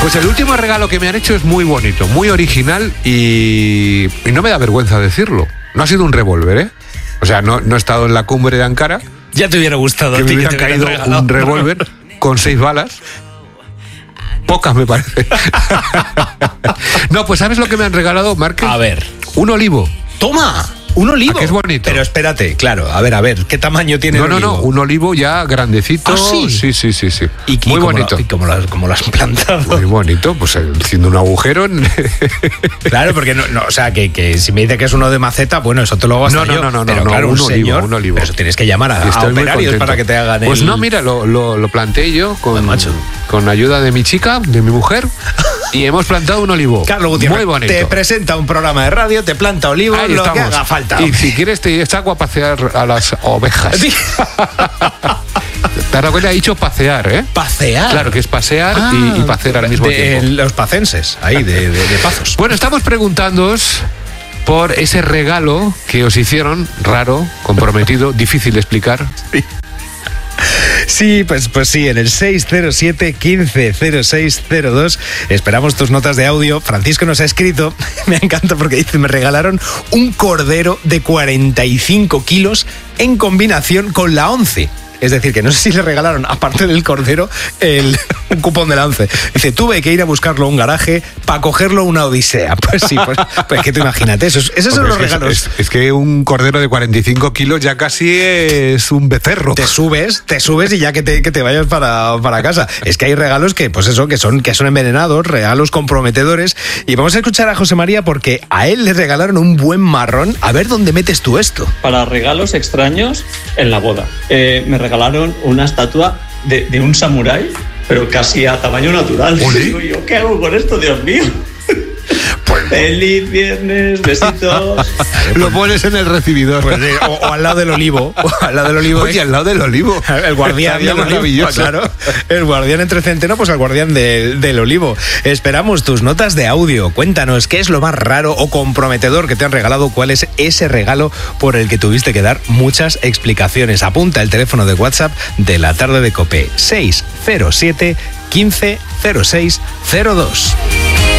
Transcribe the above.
Pues el último regalo que me han hecho es muy bonito, muy original y no me da vergüenza decirlo. No ha sido un revólver, ¿eh? O sea, no he estado en la cumbre de Ankara. Ya te hubiera gustado que me hubiera caído un revólver con 6 balas. Pocas, me parece. No, pues ¿sabes lo que me han regalado, Márquez? A ver. Un olivo. ¡Toma! Un olivo. ¿A que es bonito? Pero espérate, claro, a ver, ¿qué tamaño tiene el olivo? No, un olivo ya grandecito. ¿Ah, sí? Sí. Muy bonito. ¿Y cómo lo has plantado? Muy bonito, pues haciendo un agujero. Claro, porque no, o sea, que si me dice que es uno de maceta, bueno, eso te lo hago hasta yo. No, pero claro, un olivo. Pero eso tienes que llamar a operarios para que te hagan Pues no, mira, lo planté yo con ayuda de mi chica, de mi mujer. Y hemos plantado un olivo. Carlos Gutiérrez, muy bonito. te presenta un programa de radio, te planta olivos, ahí lo estamos. que haga falta. Y si quieres te saco a pasear a las ovejas. Sí. Te has dado cuenta, he dicho pasear, ¿eh? ¿Pasear? Claro, que es pasear y pasear al mismo tiempo. Los pacenses, ahí, de Pazos. Bueno, estamos preguntándoos por ese regalo que os hicieron, raro, comprometido, difícil de explicar. Sí, pues sí, en el 607-150602 esperamos tus notas de audio. Francisco nos ha escrito, me encanta porque dice, me regalaron un cordero de 45 kilos en combinación con la 11. Es decir, que no sé si le regalaron, aparte del cordero, un cupón de la 11. Dice, tuve que ir a buscarlo a un garaje para cogerlo una odisea. Pues sí, pues que tú imagínate, esos son los regalos. Es que un cordero de 45 kilos ya casi es un becerro. Te subes y ya que te vayas para casa. Es que hay regalos que son envenenados, regalos comprometedores. Y vamos a escuchar a José María porque a él le regalaron un buen marrón. A ver dónde metes tú esto. Para regalos extraños en la boda. Me regalaron una estatua de un samurái, pero casi a tamaño natural. Y digo yo, ¿qué hago con esto, Dios mío? Feliz viernes, besitos. Lo pones en el recibidor. Pues, o al lado del olivo. Oye, al lado del olivo. El guardián del olivo. Claro. El guardián entre centeno, pues al guardián del olivo. Esperamos tus notas de audio. Cuéntanos qué es lo más raro o comprometedor que te han regalado. ¿Cuál es ese regalo por el que tuviste que dar muchas explicaciones? Apunta el teléfono de WhatsApp de La Tarde de COPE. 607 150602.